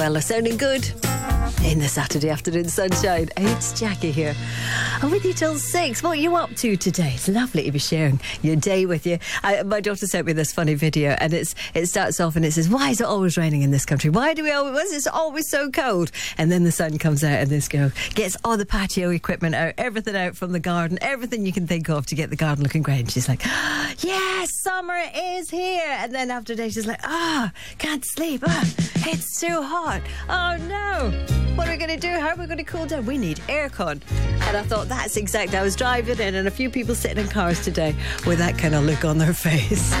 Well, sounding good in the Saturday afternoon sunshine. It's Jackie here. I'm with you till 6. What are you up to today? It's lovely to be sharing your day with you. My daughter sent me this funny video, and it starts off and it says, why is it always raining in this country? Why is it always so cold? And then the sun comes out and this girl gets all the patio equipment out, everything out from the garden, everything you can think of to get the garden looking great. And she's like, yes, summer is here. And then after a day she's like, can't sleep. It's too hot. Oh no. What are we going to do? How are we going to cool down? We need aircon. And I thought, that's exact. I was driving in and a few people sitting in cars today with that kind of look on their face.